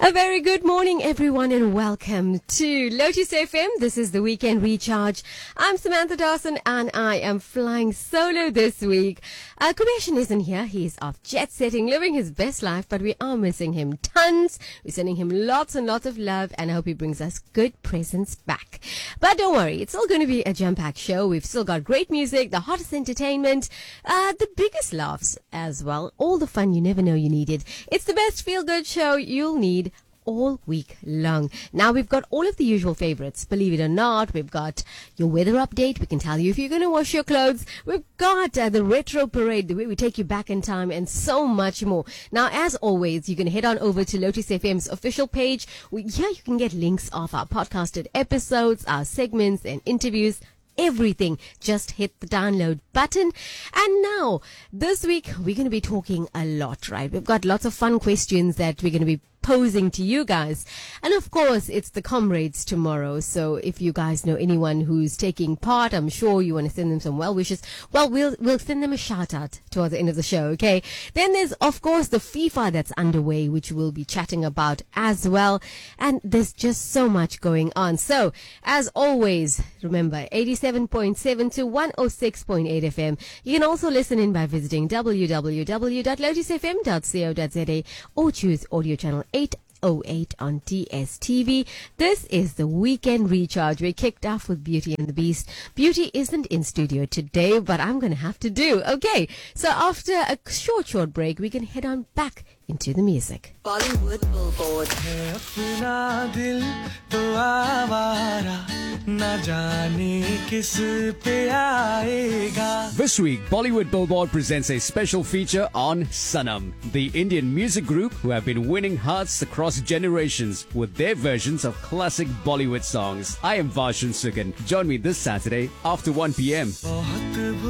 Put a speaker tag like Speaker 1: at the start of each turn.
Speaker 1: A very good morning, everyone, and welcome to Lotus FM. This is the Weekend Recharge. I'm Samantha Dawson, and I am flying solo this week. Kubesh isn't here. He's off jet-setting, living his best life, but we are missing him tons. We're sending him lots and lots of love, and I hope he brings us good presents back. But don't worry, it's all going to be a jam-packed show. We've still got great music, the hottest entertainment, the biggest laughs as well, all the fun you never know you needed. It's the best feel-good show you'll need all week long. Now we've got all of the usual favorites. Believe it or not, we've got your weather update. We can tell you if you're going to wash your clothes. We've got the retro parade, the way we take you back in time, and so much more. Now, as always, you can head on over to Lotus FM's official page. Here you can get links of our podcasted episodes, our segments and interviews. Everything. Just hit the download button. And now, this week, we're going to be talking a lot, right? We've got lots of fun questions that we're going to be posing to you guys. And of course, it's the comrades tomorrow. So if you guys know anyone who's taking part, I'm sure you want to send them some well wishes. Well, we'll send them a shout out towards the end of the show, okay? Then there's, of course, the FIFA that's underway, which we'll be chatting about as well. And there's just so much going on. So, as always, remember, 87.7 to 106.8 FM. You can also listen in by visiting www.lotusfm.co.za or choose audio channel 808 on DSTV. This is the Weekend Recharge. We kicked off with Beauty and the Beast. Beauty isn't in studio today, but I'm going to have to do. Okay, so after a short break, we can head on back into the music.
Speaker 2: Bollywood Billboard.
Speaker 3: This week, Bollywood Billboard presents a special feature on Sanam, the Indian music group who have been winning hearts across generations with their versions of classic Bollywood songs. I am Varshan Sugan. Join me this Saturday after 1 p.m.